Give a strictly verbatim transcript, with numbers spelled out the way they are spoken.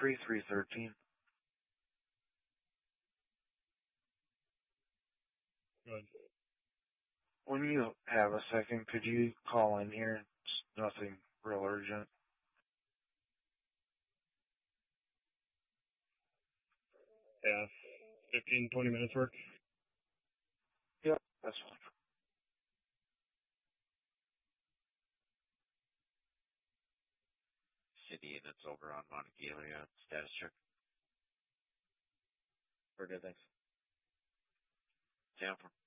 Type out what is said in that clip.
three three one three. Good. When you have a second, could you call in here? It's nothing real urgent. Yeah, fifteen, twenty minutes work? Yep, that's fine. City units over on Montegalia. Status check. We're good, thanks. Down for